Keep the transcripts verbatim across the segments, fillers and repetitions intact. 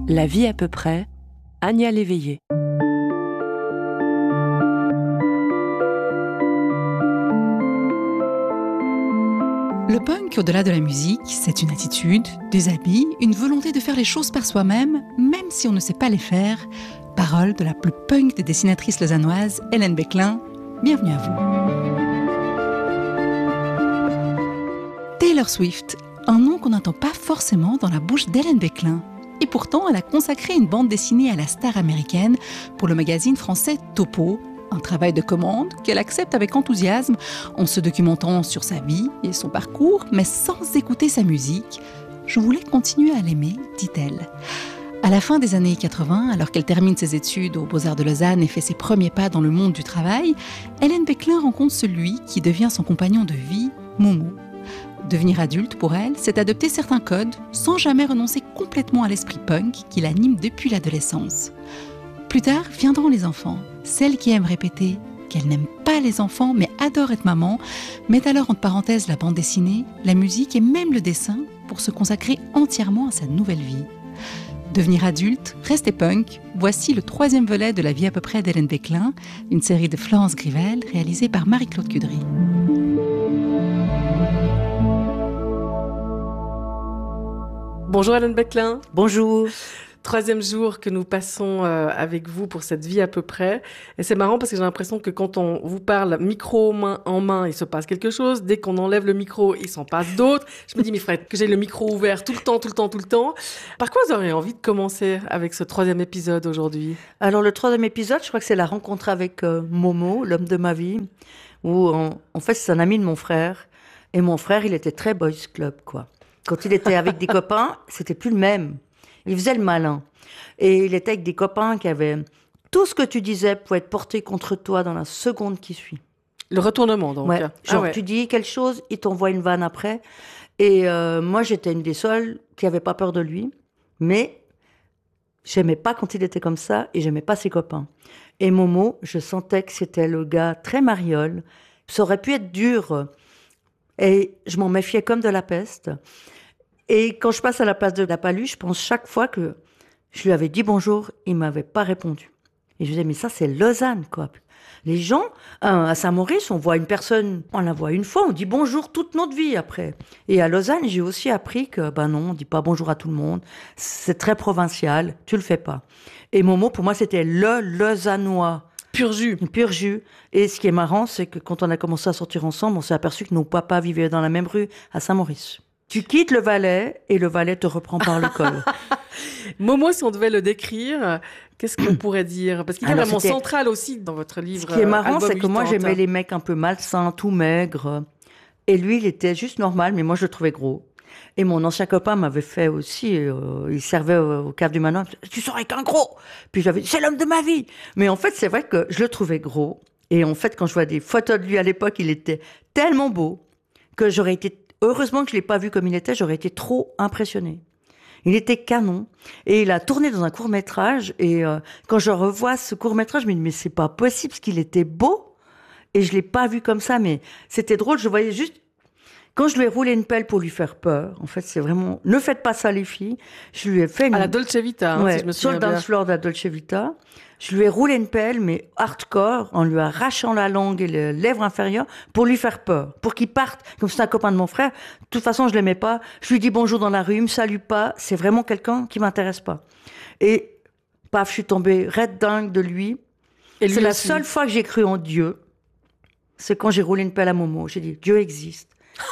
La vie à peu près, Anya Léveillé. Le punk, au-delà de la musique, c'est une attitude, des habits, une volonté de faire les choses par soi-même, même si on ne sait pas les faire. Parole de la plus punk des dessinatrices lausannoises, Hélène Beclin. Bienvenue à vous. Taylor Swift, un nom qu'on n'entend pas forcément dans la bouche d'Hélène Beclin. Et pourtant, elle a consacré une bande dessinée à la star américaine pour le magazine français Topo, un travail de commande qu'elle accepte avec enthousiasme en se documentant sur sa vie et son parcours, mais sans écouter sa musique. « Je voulais continuer à l'aimer », dit-elle. À la fin des années quatre-vingts, alors qu'elle termine ses études aux Beaux-Arts de Lausanne et fait ses premiers pas dans le monde du travail, Hélène Beclin rencontre celui qui devient son compagnon de vie, Momo. Devenir adulte, pour elle, c'est adopter certains codes sans jamais renoncer complètement à l'esprit punk qui l'anime depuis l'adolescence. Plus tard viendront les enfants. Celle qui aime répéter qu'elle n'aime pas les enfants mais adore être maman, met alors entre parenthèses la bande dessinée, la musique et même le dessin pour se consacrer entièrement à sa nouvelle vie. Devenir adulte, rester punk, voici le troisième volet de La vie à peu près d'Hélène Beclin, une série de Florence Grivel réalisée par Marie-Claude Cudry. Bonjour Hélène Beclin. Bonjour. Troisième jour que nous passons euh, avec vous pour cette vie à peu près. Et c'est marrant parce que j'ai l'impression que quand on vous parle micro main en main, il se passe quelque chose. Dès qu'on enlève le micro, il s'en passe d'autres. Je me dis, mais Fred, que j'ai le micro ouvert tout le temps, tout le temps, tout le temps. Par quoi vous auriez envie de commencer avec ce troisième épisode aujourd'hui ? Alors le troisième épisode, je crois que c'est la rencontre avec euh, Momo, l'homme de ma vie, où en, en fait c'est un ami de mon frère. Et mon frère, il était très boys club, quoi. Quand il était avec des copains, c'était plus le même. Il faisait le malin. Et il était avec des copains qui avaient... Tout ce que tu disais pouvait être porté contre toi dans la seconde qui suit. Le retournement, donc. Ouais. Genre, ah ouais. Tu dis quelque chose, il t'envoie une vanne après. Et euh, moi, j'étais une des seules qui n'avait pas peur de lui. Mais j'aimais pas quand il était comme ça et j'aimais pas ses copains. Et Momo, je sentais que c'était le gars très mariole. Ça aurait pu être dur. Et je m'en méfiais comme de la peste. Et quand je passe à la place de la Palue, je pense chaque fois que je lui avais dit bonjour, il m'avait pas répondu. Et je disais, mais ça, c'est Lausanne, quoi. Les gens, à Saint-Maurice, on voit une personne, on la voit une fois, on dit bonjour toute notre vie après. Et à Lausanne, j'ai aussi appris que, ben non, on dit pas bonjour à tout le monde. C'est très provincial, tu le fais pas. Et Momo, pour moi, c'était le Lausannois. Pur jus. Pur jus. Et ce qui est marrant, c'est que quand on a commencé à sortir ensemble, on s'est aperçu que nos papas vivaient dans la même rue à Saint-Maurice. Tu quittes le Valais et le Valais te reprend par le col. Momo, si on devait le décrire, qu'est-ce qu'on pourrait dire ? Parce qu'il est Alors, vraiment c'était... central aussi dans votre livre. Ce qui est marrant, album c'est que moi, quatre-vingt-dix. j'aimais les mecs un peu malsains, tout maigres. Et lui, il était juste normal, mais moi, je le trouvais gros. Et mon ancien copain m'avait fait aussi, euh, il servait au, au cave du manoir, tu sors avec un gros. Puis j'avais dit, c'est l'homme de ma vie. Mais en fait, c'est vrai que je le trouvais gros. Et en fait, quand je vois des photos de lui à l'époque, il était tellement beau que j'aurais été, heureusement que je l'ai pas vu comme il était, j'aurais été trop impressionnée. Il était canon. Et il a tourné dans un court-métrage. Et euh, quand je revois ce court-métrage, je me dis, mais c'est pas possible, parce qu'il était beau. Et je l'ai pas vu comme ça, mais c'était drôle. Je voyais juste, quand je lui ai roulé une pelle pour lui faire peur, en fait, c'est vraiment, ne faites pas ça, les filles. Je lui ai fait une... À la Dolce Vita, hein, ouais, si je me sur souviens le bien. dance floor de la Dolce Vita. Je lui ai roulé une pelle, mais hardcore, en lui arrachant la langue et les lèvres inférieures pour lui faire peur, pour qu'il parte. Comme c'est un copain de mon frère, de toute façon, je l'aimais pas. Je lui dis bonjour dans la rue, il me salue pas. C'est vraiment quelqu'un qui m'intéresse pas. Et paf, je suis tombée raide dingue de lui. Et lui c'est la aussi. seule fois que j'ai cru en Dieu. C'est quand j'ai roulé une pelle à Momo. J'ai dit, Dieu existe.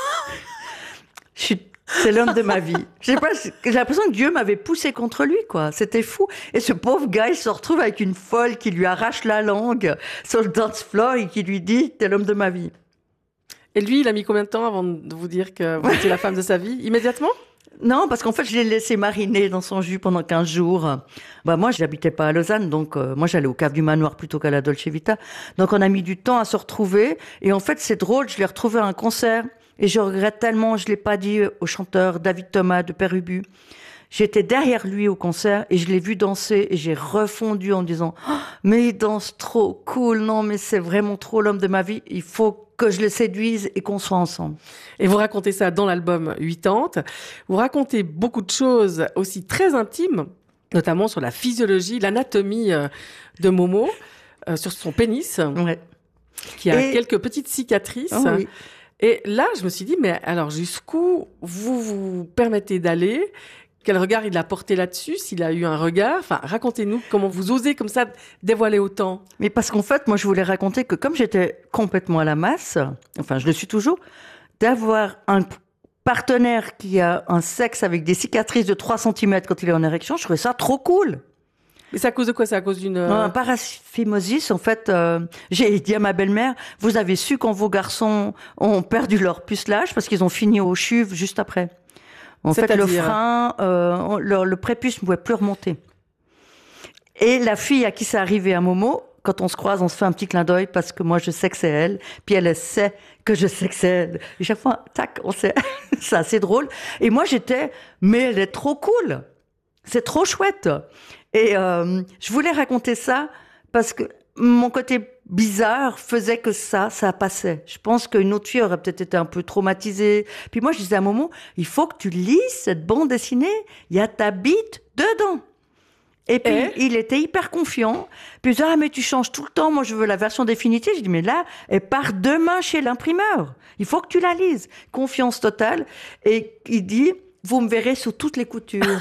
Je suis... C'est l'homme de ma vie. Je sais pas, j'ai l'impression que Dieu m'avait poussé contre lui, quoi. C'était fou. Et ce pauvre gars, il se retrouve avec une folle qui lui arrache la langue sur le dance floor et qui lui dit, t'es l'homme de ma vie. Et lui, il a mis combien de temps avant de vous dire que vous étiez la femme de sa vie ? Immédiatement ? Non, parce qu'en fait, je l'ai laissé mariner dans son jus pendant quinze jours. Bah, moi, je n'habitais pas à Lausanne, donc euh, moi, j'allais au cave du manoir plutôt qu'à la Dolce Vita. Donc, on a mis du temps à se retrouver. Et en fait, c'est drôle, je l'ai retrouvé à un concert. Et je regrette tellement, je l'ai pas dit au chanteur David Thomas de Père Ubu. J'étais derrière lui au concert et je l'ai vu danser et j'ai refondu en disant oh, mais il danse trop cool, non mais c'est vraiment trop l'homme de ma vie, il faut que je le séduise et qu'on soit ensemble. Et vous racontez ça dans l'album quatre-vingt-dix. Vous racontez beaucoup de choses aussi très intimes. notamment sur la physiologie, l'anatomie euh, de Momo, euh, sur son pénis, Ouais. qui a Et- quelques petites cicatrices. Oh oui. Et là, je me suis dit, mais alors jusqu'où vous vous permettez d'aller ? Quel regard il a porté là-dessus ? S'il a eu un regard ? Enfin, racontez-nous comment vous osez comme ça dévoiler autant. Mais parce qu'en fait, moi, je voulais raconter que comme j'étais complètement à la masse, enfin, je le suis toujours, d'avoir un partenaire qui a un sexe avec des cicatrices de trois centimètres quand il est en érection, je trouvais ça trop cool. Mais c'est à cause de quoi ? C'est à cause d'une... Non, un paraphimosis, en fait, euh, j'ai dit à ma belle-mère, vous avez su quand vos garçons ont perdu leur pucelage parce qu'ils ont fini au chuve juste après. En fait, le C'est-à-dire frein, euh, le, le prépuce ne pouvait plus remonter. Et la fille à qui c'est arrivé à Momo, quand on se croise, on se fait un petit clin d'œil parce que moi, je sais que c'est elle. Puis elle, elle sait que je sais que c'est elle. Et chaque fois, tac, on sait. C'est assez drôle. Et moi, j'étais, mais elle est trop cool. C'est trop chouette. Et euh, je voulais raconter ça parce que mon côté bizarre faisait que ça, ça passait. Je pense qu'une autre fille aurait peut-être été un peu traumatisée. Puis moi, je disais à Momo, il faut que tu lises cette bande dessinée. Il y a ta bite dedans. Et puis, Et il était hyper confiant. Puis, il disait, ah, mais tu changes tout le temps. Moi, je veux la version définitive. J'ai dit, mais là, elle part demain chez l'imprimeur. Il faut que tu la lises. Confiance totale. Et il dit, vous me verrez sous toutes les coutures.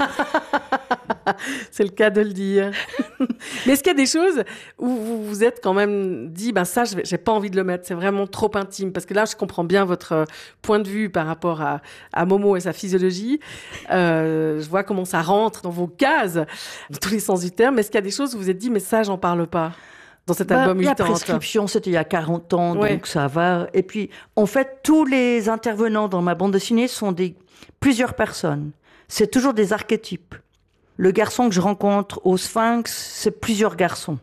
C'est le cas de le dire. Mais est-ce qu'il y a des choses où vous vous êtes quand même dit, ben ça, je vais- j'ai pas envie de le mettre, c'est vraiment trop intime. Parce que là, je comprends bien votre euh, point de vue par rapport à, à Momo et sa physiologie. Euh, je vois comment ça rentre dans vos cases, dans tous les sens du terme. Mais est-ce qu'il y a des choses où vous vous êtes dit, mais ça, j'en parle pas dans cet Bah, album la Ultante? prescription, c'était il y a quarante ans, Ouais. donc ça va. Et puis, en fait, tous les intervenants dans ma bande dessinée sont des plusieurs personnes. C'est toujours des archétypes. Le garçon que je rencontre au Sphinx, c'est plusieurs garçons.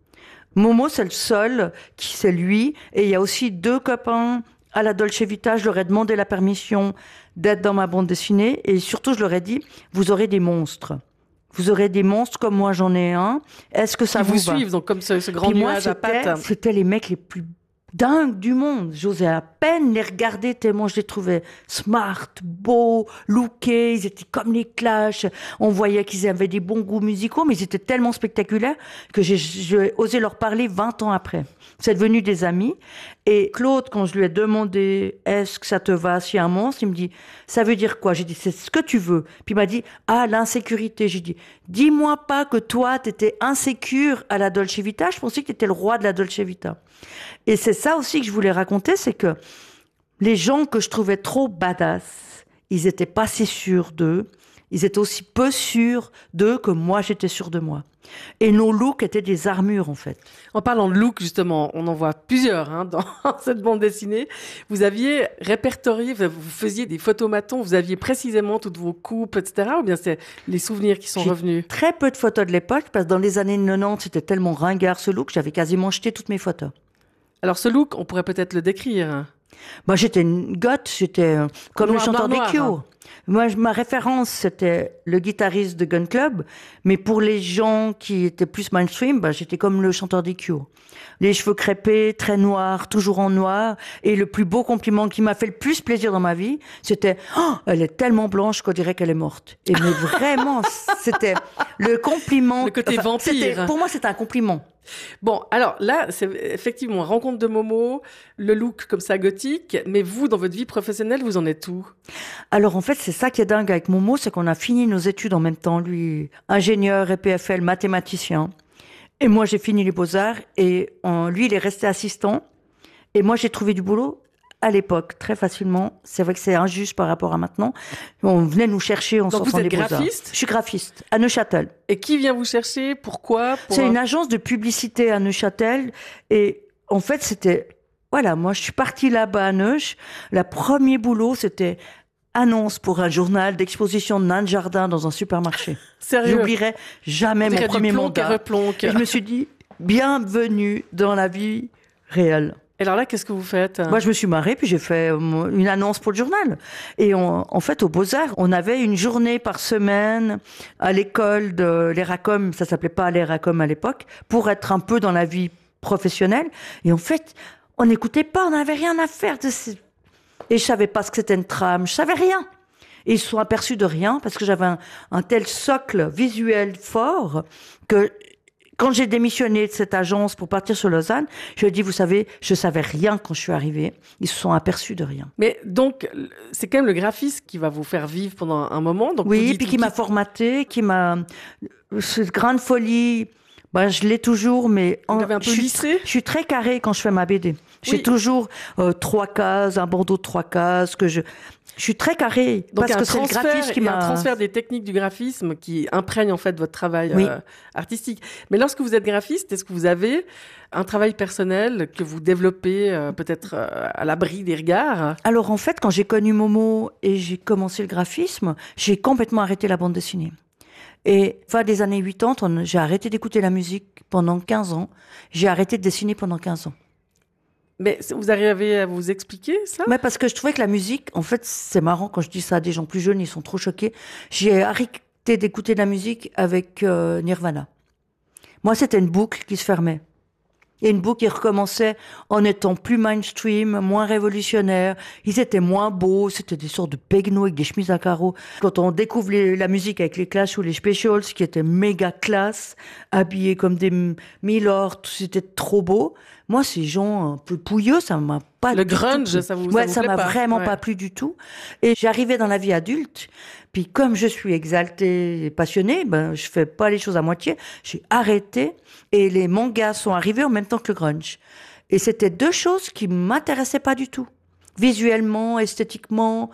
Momo, c'est le seul qui c'est lui. Et il y a aussi deux copains à la Dolce Vita. Je leur ai demandé la permission d'être dans ma bande dessinée. Et surtout, je leur ai dit, vous aurez des monstres. Vous aurez des monstres comme moi, j'en ai un. Est-ce que ça Qui vous, vous va? suivent, donc comme ce, ce grand Puis moi, nuage à c'était- pattes. C'était les mecs les plus dingues du monde. J'osais à peine les regarder tellement je les trouvais smart, beaux, lookés. Ils étaient comme les Clash. On voyait qu'ils avaient des bons goûts musicaux, mais ils étaient tellement spectaculaires que j'ai, j'ai osé leur parler vingt ans après. C'est devenu des amis. Et Claude, quand je lui ai demandé « Est-ce que ça te va s'il y a un monstre ?» Il me dit « Ça veut dire quoi ?» J'ai dit « C'est ce que tu veux. » Puis il m'a dit « Ah, l'insécurité. » J'ai dit « Dis-moi pas que toi, t'étais insécure à la Dolce Vita. Je pensais que t'étais le roi de la Dolce Vita. » Et c'est ça aussi que je voulais raconter, c'est que les gens que je trouvais trop badass, ils étaient pas si sûrs d'eux. Ils étaient aussi peu sûrs d'eux que moi, j'étais sûre de moi. Et nos looks étaient des armures, en fait. En parlant de look, justement, on en voit plusieurs hein, dans cette bande dessinée. Vous aviez répertorié, vous vous faisiez des photomatons, vous aviez précisément toutes vos coupes, et cetera. Ou bien c'est les souvenirs qui sont J'ai revenus? Très peu de photos de l'époque, parce que dans les années quatre-vingt-dix, c'était tellement ringard ce look, j'avais quasiment jeté toutes mes photos. Alors ce look, on pourrait peut-être le décrire. Moi, j'étais une goth, j'étais euh, comme Noir, le chanteur noir, des Cure. noir. Moi, je- ma référence, c'était le guitariste de Gun Club, mais pour les gens qui étaient plus mainstream, bah, j'étais comme le chanteur des Cure. Les cheveux crêpés, très noirs, toujours en noir, et le plus beau compliment qui m'a fait le plus plaisir dans ma vie, c'était oh, elle est tellement blanche qu'on dirait qu'elle est morte. Et mais vraiment, c'était le compliment. Le côté vampire. c'était- Pour moi, c'était un compliment. Bon, alors là, c'est effectivement une rencontre de Momo, le look comme ça gothique, mais vous, dans votre vie professionnelle, vous en êtes où? Alors en fait, c'est ça qui est dingue avec Momo, c'est qu'on a fini nos études en même temps. Lui, ingénieur et P F L, mathématicien. Et moi, j'ai fini les beaux-arts. Et en- lui, il est resté assistant. Et moi, j'ai trouvé du boulot à l'époque, très facilement. C'est vrai que c'est injuste par rapport à maintenant. On venait nous chercher en Donc vous sortant êtes des beaux-arts. graphiste? Je suis graphiste, à Neuchâtel. Et qui vient vous chercher? Pourquoi? Pour C'est un- une agence de publicité à Neuchâtel. Et en fait, c'était... Voilà, moi, je suis partie là-bas à Neuch. Le premier boulot, c'était annonce pour un journal d'exposition de nains de jardin dans un supermarché. Sérieux? J'oublierai jamais On mon dirait premier du plonk et mandat. replonk. Et je me suis dit, bienvenue dans la vie réelle. Et alors là, qu'est-ce que vous faites? Moi, je me suis marrée, puis j'ai fait euh, mon- une annonce pour le journal. Et on- en fait, au Beaux-Arts, on avait une journée par semaine à l'école de l'Eracom, ça s'appelait pas l'Eracom à l'époque, pour être un peu dans la vie professionnelle. Et en fait, on n'écoutait pas, on n'avait rien à faire de ces... Et je savais pas ce que c'était une trame, je savais rien. Et ils se sont aperçus de rien parce que j'avais un, un tel socle visuel fort que quand j'ai démissionné de cette agence pour partir sur Lausanne, je lui ai dit, vous savez, je savais rien quand je suis arrivée. Ils se sont aperçus de rien. Mais donc, c'est quand même le graphiste qui va vous faire vivre pendant un moment. Donc oui, dites, puis qui m'a formaté, qui m'a... Cette grande folie, ben, je l'ai toujours, mais... Vous en... avez un peu je, suis, lissé je suis très carrée quand je fais ma B D. J'ai oui. toujours euh, trois cases, un bandeau de trois cases, que je... Je suis très carrée, donc parce que c'est le graphisme qui m'a... un transfert des techniques du graphisme qui imprègne en fait votre travail oui. euh, artistique. Mais lorsque vous êtes graphiste, est-ce que vous avez un travail personnel que vous développez euh, peut-être euh, à l'abri des regards? Alors en fait, quand j'ai connu Momo et j'ai commencé le graphisme, j'ai complètement arrêté la bande dessinée. Et fin des années quatre-vingt-dix, j'ai arrêté d'écouter la musique pendant quinze ans. J'ai arrêté de dessiner pendant quinze ans. Mais vous arrivez à vous expliquer ça? Mais parce que je trouvais que la musique, en fait, c'est marrant quand je dis ça à des gens plus jeunes, ils sont trop choqués. J'ai arrêté d'écouter de la musique avec euh, Nirvana. Moi, c'était une boucle qui se fermait. Et une boucle qui recommençait en étant plus mainstream, moins révolutionnaire. Ils étaient moins beaux, c'était des sortes de pegnos avec des chemises à carreaux. Quand on découvre les, la musique avec les Clash ou les Specials, qui étaient méga classe, habillés comme des milords, c'était trop beau. Moi, ces gens un peu pouilleux, ça m'a pas Le du grunge, tout. ça vous Ouais, ça ça vous m'a plaît pas vraiment ouais. pas plu du tout. Et j'arrivais dans la vie adulte, puis comme je suis exaltée et passionnée, ben je fais pas les choses à moitié. J'ai arrêté et les mangas sont arrivés en même temps que le grunge. Et c'était deux choses qui m'intéressaient pas du tout. Visuellement, esthétiquement,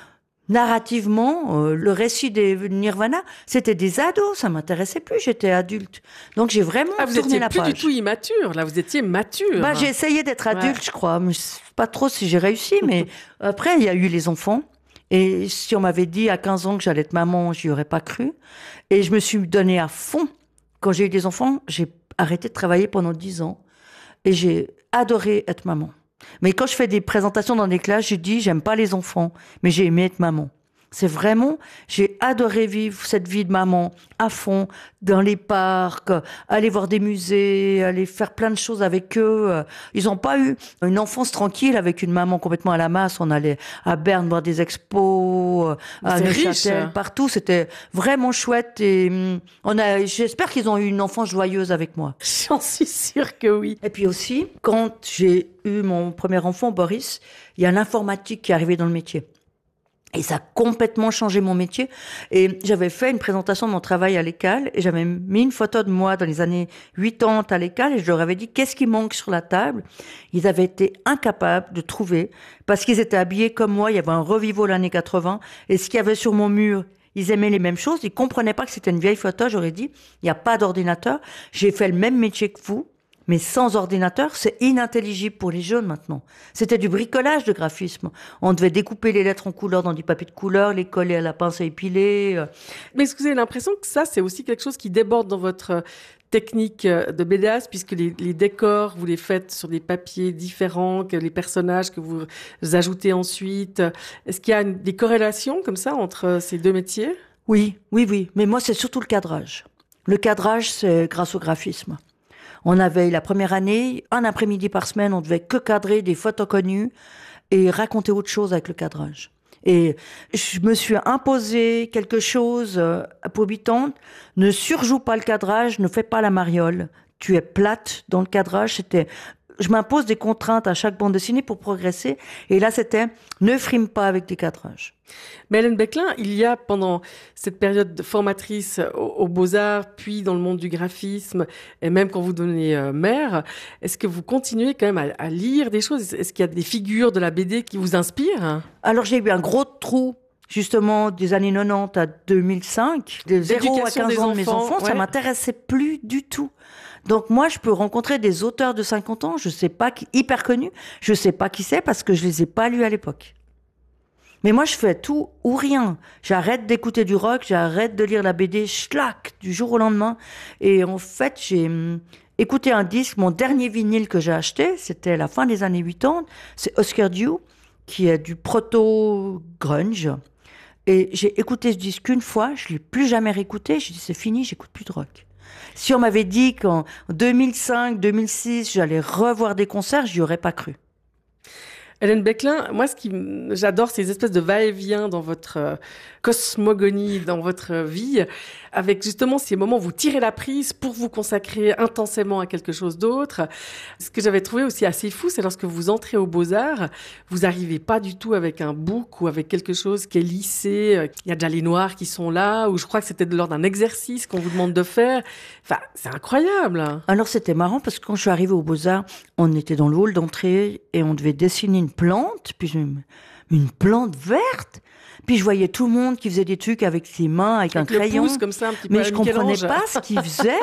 narrativement, euh, le récit des Nirvana, c'était des ados, ça m'intéressait plus, j'étais adulte. Donc j'ai vraiment ah, vous tourné étiez la plus page. du tout immature, là, vous étiez mature. Bah, j'ai essayé d'être adulte, Ouais. je crois, mais je sais pas trop si j'ai réussi, mais après, il y a eu les enfants. Et si on m'avait dit à quinze ans que j'allais être maman, j'y aurais pas cru. Et je me suis donnée à fond. Quand j'ai eu des enfants, j'ai arrêté de travailler pendant dix ans. Et j'ai adoré être maman. Mais quand je fais des présentations dans des classes, je dis, j'aime pas les enfants, mais j'ai aimé être maman. C'est vraiment, j'ai adoré vivre cette vie de maman à fond, dans les parcs, aller voir des musées, aller faire plein de choses avec eux. Ils n'ont pas eu une enfance tranquille avec une maman complètement à la masse. On allait à Berne voir des expos, à Neuchâtel, partout. C'était vraiment chouette et on a, j'espère qu'ils ont eu une enfance joyeuse avec moi. J'en suis sûre que oui. Et puis aussi, quand j'ai eu mon premier enfant, Boris, il y a l'informatique qui est arrivée dans le métier. Et ça a complètement changé mon métier. Et j'avais fait une présentation de mon travail à l'école et j'avais mis une photo de moi dans les années quatre-vingt-dix à l'école et je leur avais dit qu'est-ce qui manque sur la table. Ils avaient été incapables de trouver parce qu'ils étaient habillés comme moi. Il y avait un revival l'année quatre-vingts et ce qu'il y avait sur mon mur, ils aimaient les mêmes choses. Ils comprenaient pas que c'était une vieille photo. J'aurais dit, il n'y a pas d'ordinateur. J'ai fait le même métier que vous. Mais sans ordinateur, c'est inintelligible pour les jeunes maintenant. C'était du bricolage de graphisme. On devait découper les lettres en couleur dans du papier de couleur, les coller à la pince à épiler. Mais est-ce que vous avez l'impression que ça, c'est aussi quelque chose qui déborde dans votre technique de BDaste, puisque les, les décors, vous les faites sur des papiers différents, que les personnages que vous ajoutez ensuite. Est-ce qu'il y a une, des corrélations comme ça entre ces deux métiers? Oui, oui, oui. Mais moi, c'est surtout le cadrage. Le cadrage, c'est grâce au graphisme. On avait la première année, un après-midi par semaine, on devait que cadrer des photos connues et raconter autre chose avec le cadrage. Et je me suis imposé quelque chose pour huit ans. Ne surjoue pas le cadrage, ne fais pas la mariole. Tu es plate dans le cadrage. C'était, je m'impose des contraintes à chaque bande dessinée pour progresser. Et là, c'était ne frime pas avec des cadrages. Mais Hélène Beclin, il y a pendant cette période de formatrice aux, aux Beaux-Arts, puis dans le monde du graphisme, et même quand vous devenez euh, mère, est-ce que vous continuez quand même à, à lire des choses? Est-ce qu'il y a des figures de la B D qui vous inspirent? Alors j'ai eu un gros trou, justement, des années quatre-vingt-dix à deux mille cinq, de zéro à quinze ans de mes enfants, ouais. Ça m'intéressait plus du tout. Donc moi, je peux rencontrer des auteurs de cinquante ans, je sais pas qui, hyper connus, je sais pas qui c'est parce que je les ai pas lus à l'époque. Mais moi, je fais tout ou rien. J'arrête d'écouter du rock, j'arrête de lire la B D, schlac, du jour au lendemain. Et en fait, j'ai hum, écouté un disque, mon dernier vinyle que j'ai acheté, c'était la fin des années quatre-vingt-dix, c'est Oscar Dio, qui est du proto-grunge. Et j'ai écouté ce disque une fois, je l'ai plus jamais réécouté, j'ai dit c'est fini, j'écoute plus de rock. Si on m'avait dit qu'en deux mille cinq, deux mille six, j'allais revoir des concerts, j'y aurais pas cru. Hélène Beclin, moi, ce qui m- j'adore, c'est les espèces de va-et-vient dans votre euh, cosmogonie, dans votre vie, avec justement ces moments où vous tirez la prise pour vous consacrer intensément à quelque chose d'autre. Ce que j'avais trouvé aussi assez fou, c'est lorsque vous entrez aux Beaux-Arts, vous n'arrivez pas du tout avec un book ou avec quelque chose qui est lissé. euh, Il y a déjà les noirs qui sont là, ou je crois que c'était lors d'un exercice qu'on vous demande de faire. Enfin, c'est incroyable. Alors c'était marrant parce que quand je suis arrivée aux Beaux-Arts, on était dans le hall d'entrée et on devait dessiner une plante, puis je me- une plante verte. Puis je voyais tout le monde qui faisait des trucs avec ses mains, avec, Avec un le crayon. pouce comme ça, un petit peu Mais à je comprenais Michel-Ange. pas ce qu'ils faisaient.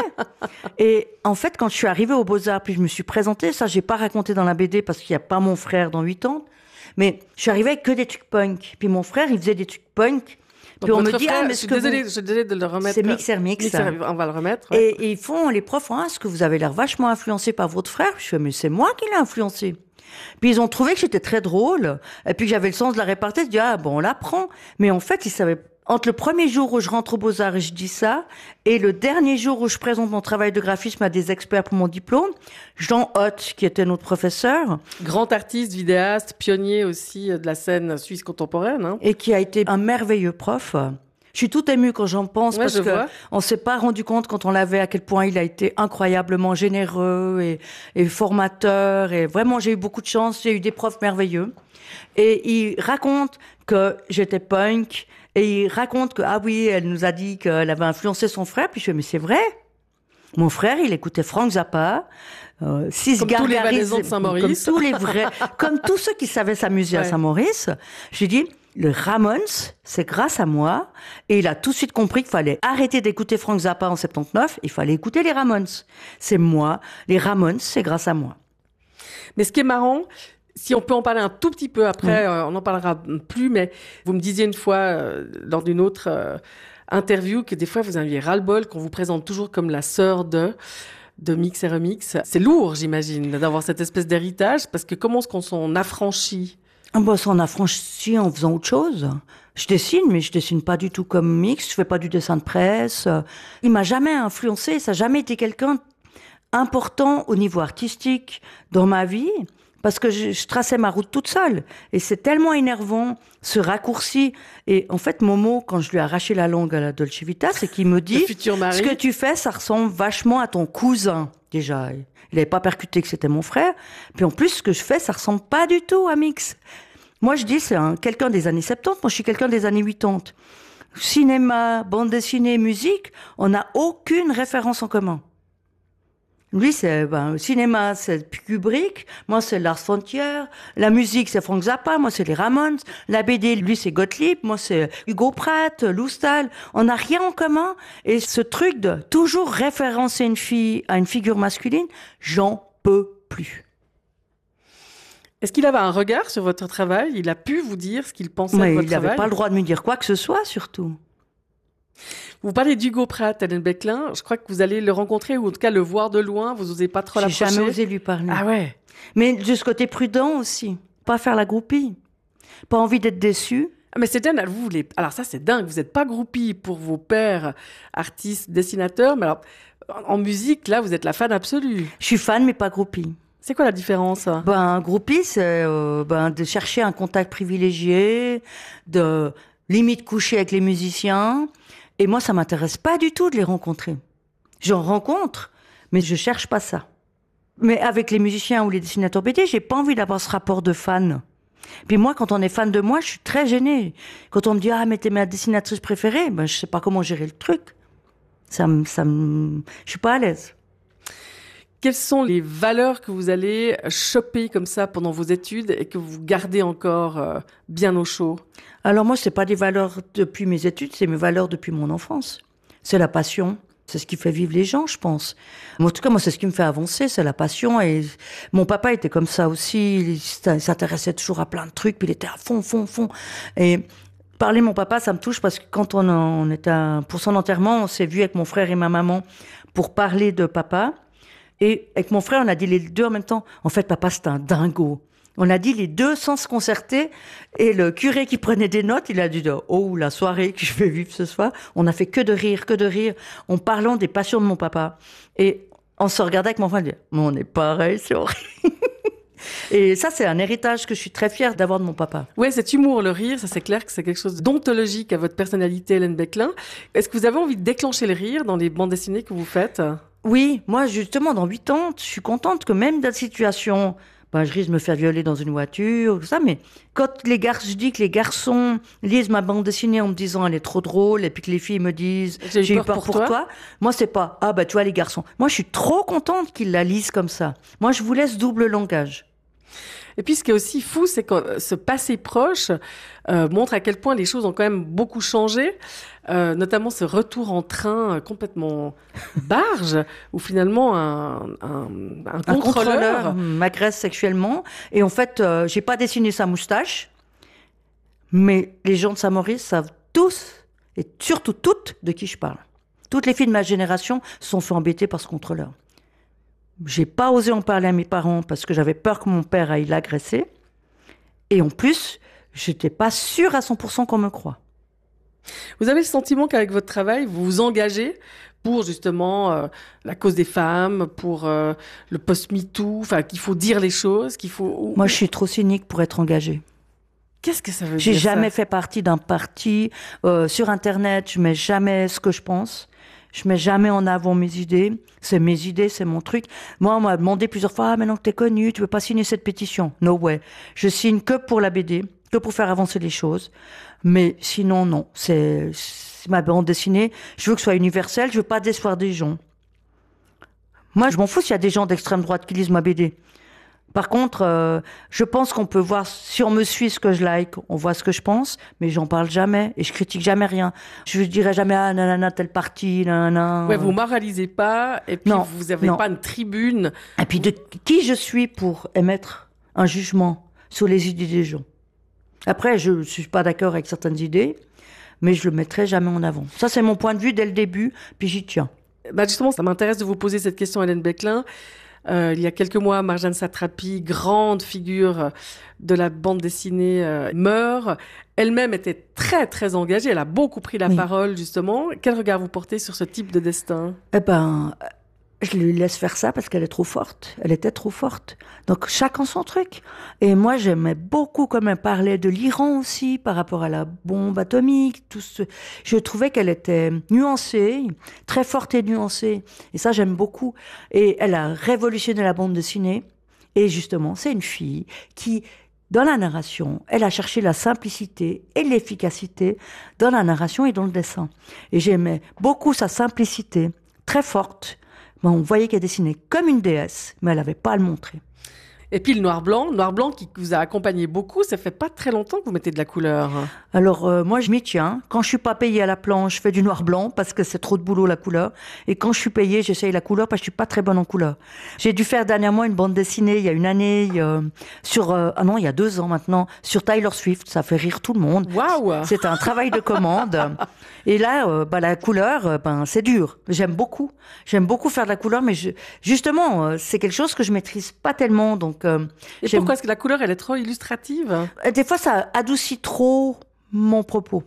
Et en fait, quand je suis arrivée aux Beaux-Arts, puis je me suis présentée, ça j'ai pas raconté dans la B D parce qu'il y a pas mon frère dans huit ans. Mais je suis arrivée avec que des trucs punk. Puis mon frère, il faisait des trucs punk. Donc, Puis on me votre dit, frère, ah, mais je ce suis que désolée, vous... je suis désolée de le remettre. C'est Mixer Mix. Mixer, on va le remettre. ouais. Et, et ils font, les profs font, ah, est-ce que vous avez l'air vachement influencé par votre frère? Je fais, mais c'est moi qui l'ai influencé. Puis ils ont trouvé que j'étais très drôle, et puis que j'avais le sens de la répartie. Je dis, ah bon, on l'apprend. Mais en fait, ils savaient, entre le premier jour où je rentre aux Beaux-Arts et je dis ça, et le dernier jour où je présente mon travail de graphisme à des experts pour mon diplôme, Jean Hoth, qui était notre professeur, Grand artiste, vidéaste, pionnier aussi de la scène suisse contemporaine. Hein. et qui a été un merveilleux prof. Je suis tout émue quand j'en pense Ouais, parce je que vois. on s'est pas rendu compte quand on l'avait à quel point il a été incroyablement généreux et, et formateur, et vraiment j'ai eu beaucoup de chance, j'ai eu des profs merveilleux. Et il raconte que j'étais punk, et il raconte que ah oui, elle nous a dit qu'elle avait influencé son frère, puis je fais mais c'est vrai. Mon frère, il écoutait Frank Zappa, euh, Six Comme tous les Gargaris, valaisans de Saint-Maurice. comme tous les vrais, comme tous ceux qui savaient s'amuser à Ouais. Saint-Maurice. J'ai dit, le Ramones, c'est grâce à moi. Et il a tout de suite compris qu'il fallait arrêter d'écouter Frank Zappa en soixante-dix-neuf, il fallait écouter les Ramones. C'est moi. Les Ramones, c'est grâce à moi. Mais ce qui est marrant, si on peut en parler un tout petit peu après, euh, on n'en parlera plus, mais vous me disiez une fois, euh, lors d'une autre euh, interview, que des fois vous aviez ras-le-bol, qu'on vous présente toujours comme la sœur de, de Mix et Remix. C'est lourd, j'imagine, d'avoir cette espèce d'héritage, parce que comment est-ce qu'on s'en affranchit? Ah bah, ça, on a franchi en faisant autre chose. Je dessine, mais je dessine pas du tout comme Mix. Je fais pas du dessin de presse. Il m'a jamais influencé. Ça n'a jamais été quelqu'un important au niveau artistique dans ma vie. Parce que je, je traçais ma route toute seule. Et c'est tellement énervant, ce raccourci. Et en fait, Momo, quand je lui ai arraché la langue à la Dolce Vita, c'est qu'il me Le dit, futur mari. ce que tu fais, ça ressemble vachement à ton cousin. Déjà, il n'avait pas percuté que c'était mon frère. Puis en plus, ce que je fais, ça ressemble pas du tout à Mix. Moi, je dis, c'est un, quelqu'un des années soixante-dix. Moi, je suis quelqu'un des années quatre-vingt-dix. Cinéma, bande dessinée, musique, on n'a aucune référence en commun. Lui, c'est ben, le cinéma, c'est Kubrick. Moi, c'est Lars von Trier. La musique, c'est Frank Zappa. Moi, c'est les Ramones. La B D, lui, c'est Gottlieb. Moi, c'est Hugo Pratt, Lou Stahl. On n'a rien en commun. Et ce truc de toujours référencer une fille à une figure masculine, j'en peux plus. Est-ce qu'il avait un regard sur votre travail? Il a pu vous dire ce qu'il pensait Mais de votre il n'avait travail? pas le droit de me dire quoi que ce soit, surtout. Vous parlez d'Hugo Pratt, Hélène Beclin. Je crois que vous allez le rencontrer, ou en tout cas le voir de loin. Vous n'osez pas trop J'ai l'approcher. jamais osé lui parler. Ah ouais. Mais de ce côté prudent aussi. Pas faire la groupie. Pas envie d'être déçu. Ah, mais c'est dingue, vous voulez... Alors ça, c'est dingue. Vous n'êtes pas groupie pour vos pères, artistes, dessinateurs. Mais alors, en musique, là, vous êtes la fan absolue. Je suis fan, mais pas groupie. C'est quoi la différence? Ben, groupie, c'est euh, ben, de chercher un contact privilégié, de limite coucher avec les musiciens. Et moi, ça m'intéresse pas du tout de les rencontrer. J'en rencontre, mais je cherche pas ça. Mais avec les musiciens ou les dessinateurs B D, j'ai pas envie d'avoir ce rapport de fan. Puis moi, quand on est fan de moi, je suis très gênée. Quand on me dit, ah, mais t'es ma dessinatrice préférée, ben, je sais pas comment gérer le truc. Ça me, ça me, je suis pas à l'aise. Quelles sont les valeurs que vous allez choper comme ça pendant vos études et que vous gardez encore euh, bien au chaud? Alors moi, c'est pas des valeurs depuis mes études, c'est mes valeurs depuis mon enfance. C'est la passion. C'est ce qui fait vivre les gens, je pense. En tout cas, moi, c'est ce qui me fait avancer, c'est la passion. Et mon papa était comme ça aussi. Il s'intéressait toujours à plein de trucs, puis il était à fond, fond, fond. Et parler de mon papa, ça me touche parce que quand on, on était à, pour son enterrement, on s'est vu avec mon frère et ma maman pour parler de papa. Et avec mon frère, on a dit les deux en même temps. En fait, papa, c'est un dingo. On a dit les deux sans se concerter. Et le curé qui prenait des notes, il a dit « Oh, la soirée que je vais vivre ce soir !» On a fait que de rire, que de rire, en parlant des passions de mon papa. Et on se regardait avec mon frère et on dit « Mais on est pareil, c'est horrible !» Et ça, c'est un héritage que je suis très fière d'avoir de mon papa. Ouais, cet humour, le rire, ça c'est clair que c'est quelque chose d'ontologique à votre personnalité, Hélène Beclin. Est-ce que vous avez envie de déclencher le rire dans les bandes dessinées que vous faites ? Oui, moi, justement, dans huit ans, je suis contente que même dans la situation, ben, je risque de me faire violer dans une voiture, tout ça, mais quand les garçons, je dis que les garçons lisent ma bande dessinée en me disant elle est trop drôle, et puis que les filles me disent j'ai eu j'ai peur, eu peur pour, pour toi. toi, moi, c'est pas ah bah tu vois les garçons. Moi, je suis trop contente qu'ils la lisent comme ça. Moi, je vous laisse double langage. Et puis, ce qui est aussi fou, c'est que ce passé proche euh, montre à quel point les choses ont quand même beaucoup changé, euh, notamment ce retour en train euh, complètement barge, où finalement un, un, un, Un contrôleur... contrôleur m'agresse sexuellement, et en fait, euh, j'ai pas dessiné sa moustache, mais les gens de Saint-Maurice savent tous, et surtout toutes, de qui je parle. Toutes les filles de ma génération se sont fait embêter par ce contrôleur. J'ai pas osé en parler à mes parents parce que j'avais peur que mon père aille l'agresser. Et en plus, j'étais pas sûre à cent pour cent qu'on me croie. Vous avez le sentiment qu'avec votre travail, vous vous engagez pour justement euh, la cause des femmes, pour euh, le post-MeToo, enfin qu'il faut dire les choses, qu'il faut... Moi, je suis trop cynique pour être engagée. Qu'est-ce que ça veut J'ai dire jamais ça fait partie d'un parti. Euh, sur Internet, je mets jamais ce que je pense. Je mets jamais en avant mes idées. C'est mes idées, c'est mon truc. Moi, on m'a demandé plusieurs fois, ah, maintenant que t'es connu, tu veux pas signer cette pétition? No way. Je signe que pour la B D, que pour faire avancer les choses. Mais sinon, non. C'est, c'est ma bande dessinée. Je veux que ce soit universel. Je veux pas décevoir des gens. Moi, je m'en fous s'il y a des gens d'extrême droite qui lisent ma B D. Par contre, euh, je pense qu'on peut voir, si on me suit ce que je like, on voit ce que je pense, mais j'en parle jamais et je critique jamais rien. Je dirais jamais, ah, nanana, telle partie, nanana. Ouais, vous moralisez pas, et puis Non, vous avez non. pas une tribune. Et puis, de qui je suis pour émettre un jugement sur les idées des gens? Après, je ne suis pas d'accord avec certaines idées, mais je le mettrai jamais en avant. Ça, c'est mon point de vue dès le début, puis j'y tiens. Bah justement, ça m'intéresse de vous poser cette question, Hélène Beclin. Euh, il y a quelques mois, Marjane Satrapi, grande figure de la bande dessinée, euh, meurt. Elle-même était très, très engagée. Elle a beaucoup pris la Oui. parole, justement. Quel regard vous portez sur ce type de destin? Eh ben, je lui laisse faire ça parce qu'elle est trop forte. Elle était trop forte. Donc, chacun son truc. Et moi, j'aimais beaucoup, comme elle parlait de l'Iran aussi, par rapport à la bombe atomique, tout ce... Je trouvais qu'elle était nuancée, très forte et nuancée. Et ça, j'aime beaucoup. Et elle a révolutionné la bande dessinée. Et justement, c'est une fille qui, dans la narration, elle a cherché la simplicité et l'efficacité dans la narration et dans le dessin. Et j'aimais beaucoup sa simplicité, très forte. Bon, on voyait qu'elle dessinait comme une déesse, mais elle n'avait pas à le montrer. Et puis le noir-blanc, noir-blanc qui vous a accompagné beaucoup, ça fait pas très longtemps que vous mettez de la couleur. Alors, euh, moi, je m'y tiens. Quand je suis pas payée à la planche, je fais du noir-blanc parce que c'est trop de boulot, la couleur. Et quand je suis payée, j'essaye la couleur parce que je suis pas très bonne en couleur. J'ai dû faire dernièrement une bande dessinée, il y a une année, euh, sur... Euh, ah non, il y a deux ans maintenant, sur Taylor Swift. Ça fait rire tout le monde. Waouh! C'est un travail de commande. Et là, euh, bah, la couleur, euh, ben, c'est dur. J'aime beaucoup. J'aime beaucoup faire de la couleur, mais je... justement, euh, c'est quelque chose que je maîtrise pas tellement. Donc, euh, Et j'aime... pourquoi est-ce que la couleur, elle est trop illustrative? Des fois, ça adoucit trop mon propos.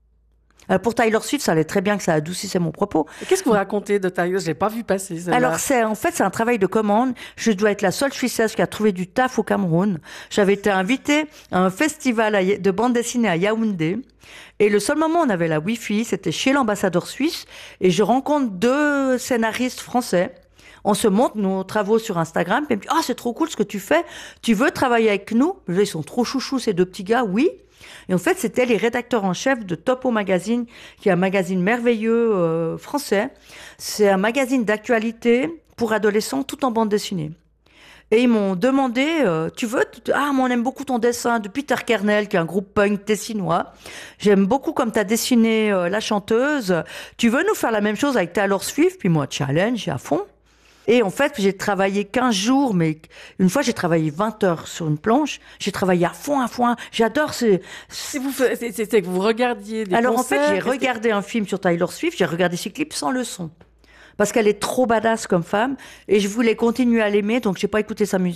Alors pour Taylor Swift, ça allait très bien que ça adoucissait mon propos. Et qu'est-ce que vous racontez de Taylor? Je l'ai pas vu passer, celle-là. Alors c'est en fait c'est un travail de commande. Je dois être la seule Suissesse qui a trouvé du taf au Cameroun. J'avais été invitée à un festival à- de bande dessinée à Yaoundé. Et le seul moment où on avait la Wi-Fi, c'était chez l'ambassadeur suisse. Et je rencontre deux scénaristes français. On se montre nos travaux sur Instagram. Puis, ah, c'est trop cool ce que tu fais. Tu veux travailler avec nous? Là, ils sont trop chouchous, ces deux petits gars. Oui. Et en fait, c'était les rédacteurs en chef de Topo Magazine, qui est un magazine merveilleux euh, français. C'est un magazine d'actualité pour adolescents, tout en bande dessinée. Et ils m'ont demandé, euh, tu veux, t- ah, moi, on aime beaucoup ton dessin de Peter Kernel, qui est un groupe punk tessinois. J'aime beaucoup comme tu as dessiné euh, la chanteuse. Tu veux nous faire la même chose avec Taylor Swift? Puis moi, challenge, à fond. Et en fait, j'ai travaillé quinze jours, mais une fois, j'ai travaillé vingt heures sur une planche. J'ai travaillé à fond, à fond. J'adore ce... Si vous, fa- c'est, c'est- c'est que vous regardiez des Alors, concerts, en fait, j'ai qu'est-ce que- regardé un film sur Taylor Swift, j'ai regardé ses clips sans le son. Parce qu'elle est trop badass comme femme, et je voulais continuer à l'aimer, donc j'ai pas écouté sa musique.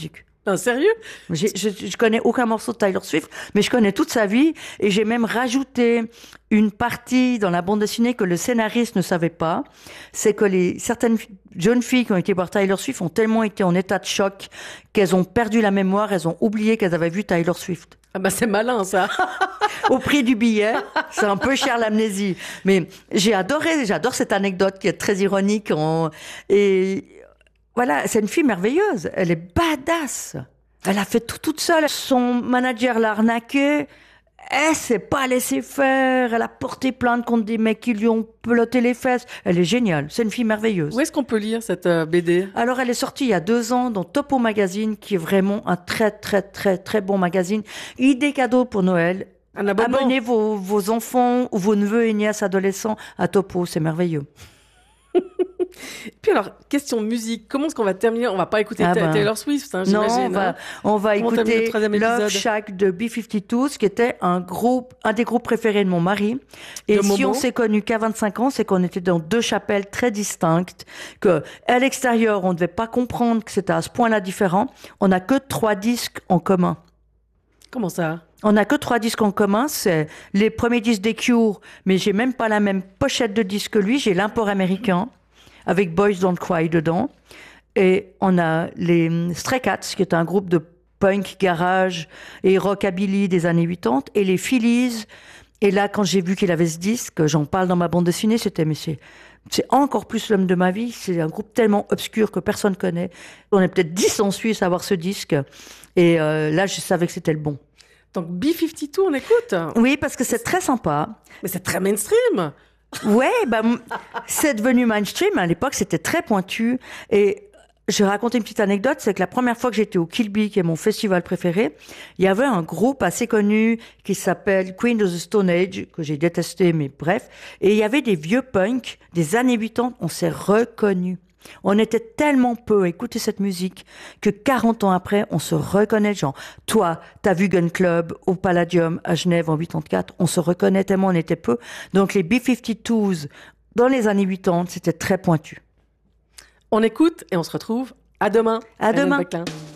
Non, sérieux? J'ai- je, je connais aucun morceau de Taylor Swift, mais je connais toute sa vie et j'ai même rajouté une partie dans la bande dessinée que le scénariste ne savait pas. C'est que les certaines fi- jeunes filles qui ont été voir Taylor Swift ont tellement été en état de choc qu'elles ont perdu la mémoire, elles ont oublié qu'elles avaient vu Taylor Swift. Ah bah c'est malin ça. Au prix du billet, c'est un peu cher l'amnésie. Mais j'ai adoré, j'adore cette anecdote qui est très ironique. en- Et voilà, c'est une fille merveilleuse. Elle est badass. Elle a fait tout toute seule. Son manager l'a arnaquée. Elle s'est pas laissée faire. Elle a porté plainte contre des mecs qui lui ont peloté les fesses. Elle est géniale. C'est une fille merveilleuse. Où est-ce qu'on peut lire cette euh, B D? Alors, elle est sortie il y a deux ans dans Topo Magazine, qui est vraiment un très, très, très, très bon magazine. Idée cadeau pour Noël. Un abonnement? Amenez vos, vos enfants ou vos neveux et nièces adolescents à Topo, c'est merveilleux. Puis alors, question musique, comment est-ce qu'on va terminer? On va pas écouter Ah ta- ben. Taylor Swift, hein, Non, j'imagine. on va, hein. on va Comment terminer le écouter troisième Love épisode? Shack de B cinquante-deux, qui était un groupe, un des groupes préférés de mon mari. Et De si Momo? on s'est connus qu'à vingt-cinq ans, c'est qu'on était dans deux chapelles très distinctes, que à l'extérieur, on ne devait pas comprendre que c'était à ce point-là différent. On n'a que trois disques en commun. Comment ça? On n'a que trois disques en commun, c'est les premiers disques des Cure, mais j'ai même pas la même pochette de disque que lui, j'ai l'import américain, avec Boys Don't Cry dedans. Et on a les Stray Cats, qui est un groupe de punk, garage et rockabilly des années quatre-vingt-dix, et les Phillies. Et là, quand j'ai vu qu'il avait ce disque, j'en parle dans ma bande dessinée, c'était, mais c'est, c'est encore plus l'homme de ma vie. C'est un groupe tellement obscur que personne connaît. On est peut-être dix en Suisse à avoir ce disque. Et euh, là, je savais que c'était le bon. Donc B cinquante-deux, on écoute? Oui, parce que c'est très sympa. Mais c'est très mainstream. Ouais, bah, m- c'est devenu mainstream. À l'époque, c'était très pointu. Et je vais raconter une petite anecdote. C'est que la première fois que j'étais au Kill Bill, qui est mon festival préféré, il y avait un groupe assez connu qui s'appelle Queen of the Stone Age, que j'ai détesté, mais bref. Et il y avait des vieux punks des années quatre-vingt-dix. On s'est reconnus. On était tellement peu à écouter cette musique que quarante ans après, on se reconnaît. Genre, toi, t'as vu Gun Club au Palladium à Genève en quatre-vingt-quatorze. On se reconnaît tellement on était peu. Donc les B cinquante-deux, dans les années quatre-vingt-dix, c'était très pointu. On écoute et on se retrouve à demain. À Hélène demain. Bacquelin.